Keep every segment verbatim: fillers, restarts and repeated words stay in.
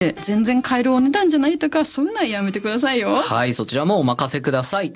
全然買えるお値段じゃないとか、そういうのはやめてくださいよ。 はい、そちらもお任せください。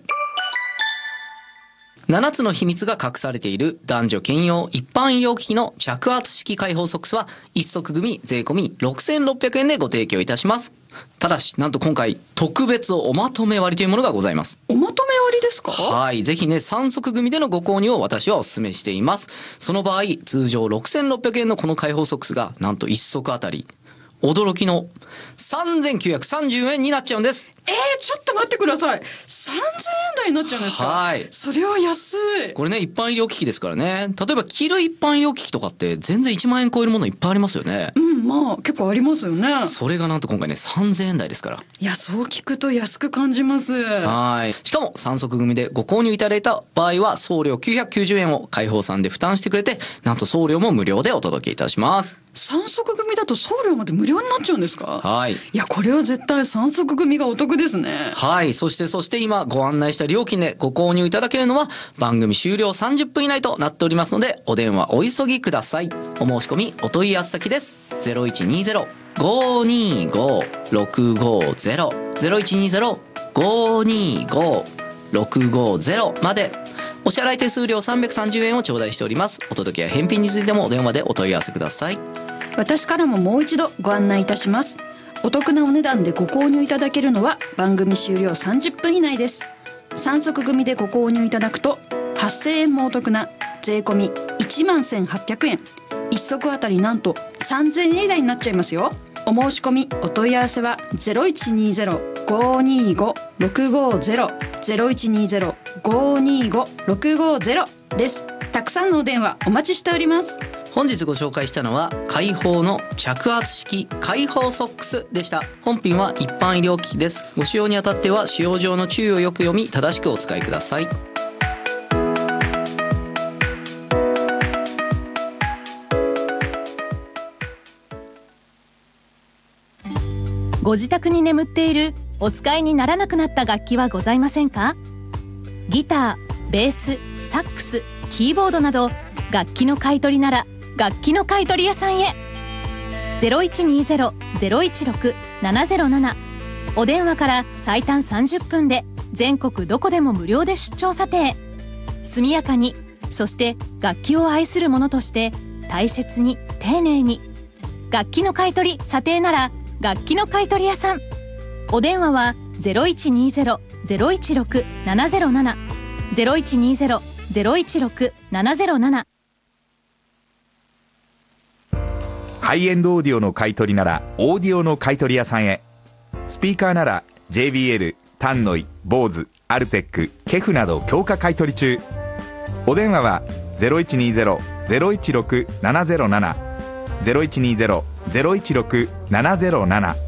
ななつの秘密が隠されている男女兼用一般医療機器の着圧式開放ソックスはいっ足組税込みろくせんろっぴゃくえんでご提供いたします。ただしなんと今回特別おまとめ割というものがございます。 おまとめ割ですか？ はい、ぜひねさん足組でのご購入を私はお勧めしています。その場合通常ろくせんろっぴゃくえんのこの開放ソックスがなんといっ足あたり驚きのさんぜんきゅうひゃくさんじゅうえんになっちゃうんです。 えー、ちょっと待ってください。さんぜんえん台になっちゃうんですか？ はい、 それは安い。 これね一般医療機器ですからね。例えば着る一般医療機器とかって全然いちまんえん超えるものいっぱいありますよね。 うん、まあ結構ありますよね。 それがなんと今回ねさんぜんえん台ですから。 いや、そう聞くと安く感じます。 はい、しかもさん足組でご購入いただいた場合は送料きゅうひゃくきゅうじゅうえんを開放さんで負担してくれて、なんと送料も無料でお届けいたします。 さん足組だと送料まで無料になっちゃうんですか？ はい、 いや、これは絶対さん足組がお得ですね。 はい、そしてそして今ご案内した料金でご購入いただけるのは番組終了さんじゅっぷん以内となっておりますので、お電話お急ぎください。お申し込みお問い合わせ先です。ゼロいちにゼロ ごーにーごー ろくごーゼロ ゼロいちにゼロ ごーにーごー ろくごーゼロまで。お支払い手数料さんびゃくさんじゅうえんを頂戴しております。お届けや返品についてもお電話でお問い合わせください。 私からももう一度ご案内いたします。お得なお値段でご購入いただけるのは番組終了さんじゅっぷん以内です。さん足組でご購入いただくとはっせんえんもお得な税込みいちまんせんはっぴゃくえん、いっ足あたりなんとさんぜんえん台になっちゃいますよ。お申し込みお問い合わせはゼロいちにゼロ ごーにーご ろくごーゼロ ゼロいちにゼロ ごーにーご ろくごーゼロです。たくさんのお電話お待ちしております。 本日ご紹介したのは開放の着圧式開放ソックスでした。本品は一般医療機器です。ご使用にあたっては使用上の注意をよく読み正しくお使いください。 ご自宅に眠っているお使いにならなくなった楽器はございませんか？ギター、ベース、サックス、キーボードなど楽器の買い取りなら楽器の買い取り屋さんへ。 ゼロいちにゼロ ゼロいちろく ななゼロなな お電話から最短さんじゅっぷんで全国どこでも無料で出張査定。速やかに、そして楽器を愛する者として大切に丁寧に。楽器の買い取り査定なら楽器の買い取り屋さん。お電話は ゼロいちにゼロ ゼロいちろく ななゼロなな ゼロいちにゼロ ゼロいちろく ななゼロなな。 ハイエンドオーディオの買い取りならオーディオの買い取り屋さんへ。スピーカーなら ジェイビーエル、タンノイ、ボーズ、アルテック、ケフなど強化買い取り中。お電話は ゼロいちにゼロ ゼロいちろく ななゼロなな ゼロいちにゼロ ゼロいちろく ななゼロなな。